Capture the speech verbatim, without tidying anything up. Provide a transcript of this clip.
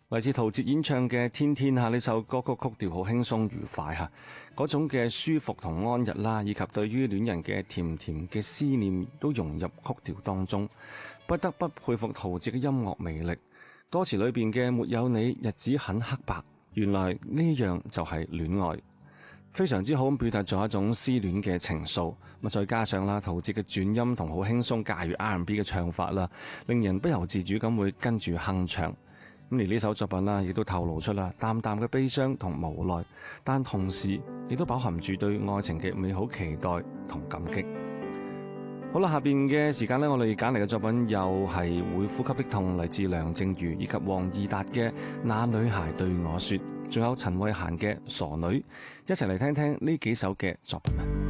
嚟自陶喆演唱嘅《天天》下呢首歌曲，曲調好輕鬆愉快嚇，嗰種嘅舒服同安逸啦，以及對於戀人嘅甜甜嘅思念都融入曲調當中，不得不佩服陶喆嘅音樂魅力。歌詞裏邊嘅沒有你，日子很黑白，原來呢樣就係戀愛，非常之好咁表達咗一種思戀嘅情愫。咁再加上啦，陶喆嘅轉音同好輕鬆駕馭 R and B 嘅唱法啦，令人不由自主咁會跟住哼唱。咁而呢首作品啦，亦都透露出啦淡淡嘅悲傷同無奈，但同時亦都飽含住對愛情嘅美好期待同感激。好啦，下邊嘅時間呢，我哋揀嚟嘅作品又係會呼吸的痛，嚟自梁靜茹以及黃義達嘅《那女孩對我說》，仲有陳慧嫻嘅《傻女》，一齊嚟聽聽呢幾首嘅作品啊！